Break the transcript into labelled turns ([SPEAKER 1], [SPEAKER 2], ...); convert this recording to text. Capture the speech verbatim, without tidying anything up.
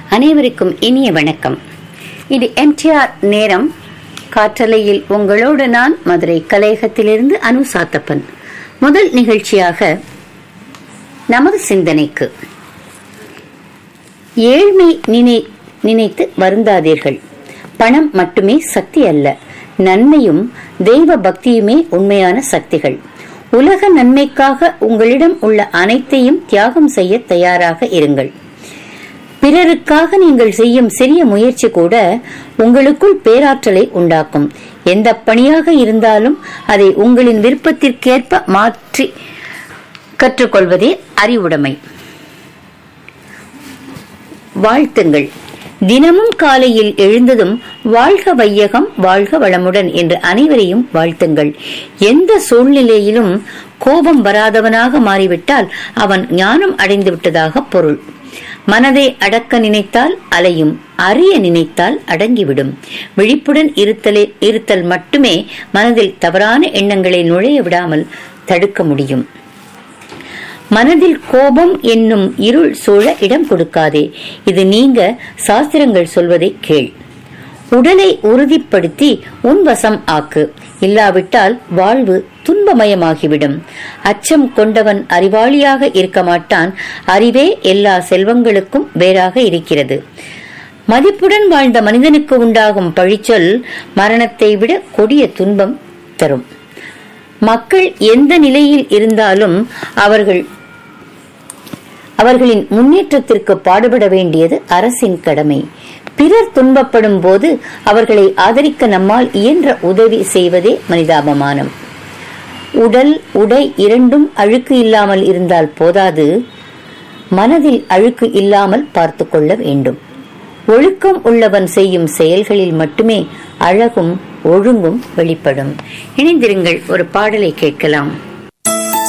[SPEAKER 1] அனைவருக்கும் இனிய வணக்கம். இது எம்டிஆர் நேரம். காற்றலையில் உங்களோடு நான் மதுரை கலையகத்திலிருந்து அனு சாத்தப்பன். முதல் நிகழ்ச்சியாக நமது சிந்தனைக்கு. ஏழ்மை நினை நினைத்து வருந்தாதீர்கள். பணம் மட்டுமே சக்தி அல்ல, நன்மையும் தெய்வ பக்தியுமே உண்மையான சக்திகள். உலக நன்மைக்காக உங்களிடம் உள்ள அனைத்தையும் தியாகம் செய்ய தயாராக இருங்கள். பிறருக்காக நீங்கள் செய்யும் சிறிய முயற்சி கூட உங்களுக்குள் பேராற்றலை உண்டாக்கும். எந்த பணியாக இருந்தாலும் அதை உங்களின் விருப்பத்திற்கேற்ப மாற்றி கற்றுக்கொள்வதே அறிவுடைமை. வாழ்த்துங்கள். தினமும் காலையில் எழுந்ததும் வாழ்க வையகம், வாழ்க வளமுடன் என்று அனைவரையும் வாழ்த்துங்கள். எந்த சூழ்நிலையிலும் கோபம் வராதவனாக மாறிவிட்டால் அவன் ஞானம் அடைந்து விட்டதாக பொருள். மனதை அடக்க நினைத்தால் அலையும், அறிய நினைத்தால் அடங்கிவிடும். விழிப்புடன் இருத்தலே இருத்தல் மட்டுமே மனதில் தவறான எண்ணங்களை நுழைய விடாமல் தடுக்க முடியும். மனதில் கோபம் என்னும் இருள் சூழ இடம் கொடுக்காதே. இது நீங்க சாஸ்திரங்கள் சொல்வதை கேள். உடலை உறுதிப்படுத்தி உன் வசம் ஆக்கு. இல்லாவிட்டால் வாழ்வு துன்பமயமாகிவிடும். அச்சம் கொண்டவன் அறிவாளியாக இருக்க மாட்டான். அறிவே எல்லா செல்வங்களுக்கும் வேறாக இருக்கிறது. மதிப்புடன் வாழ்ந்த மனிதனுக்கு உண்டாகும் பழிச்சொல் மரணத்தை விட கொடிய துன்பம் தரும். மக்கள் எந்த நிலையில் இருந்தாலும் அவர்கள் அவர்களின் முன்னேற்றத்திற்கு பாடுபட வேண்டியது அரசின் கடமை. பிறர் துன்பப்படும் போது அவர்களை ஆதரிக்க நம்மால் இயன்ற உதவி செய்வதே மனிதாபமானம். உடல் உடை இரண்டும் அழுக்கு இல்லாமல் இருந்தால் போதாது, மனதில் அழுக்கு இல்லாமல் பார்த்து கொள்ள வேண்டும். ஒழுக்கம் உள்ளவன் செய்யும் செயல்களில் மட்டுமே அழகும் ஒழுங்கும் வெளிப்படும். இணைந்திருங்கள், ஒரு பாடலை கேட்கலாம்.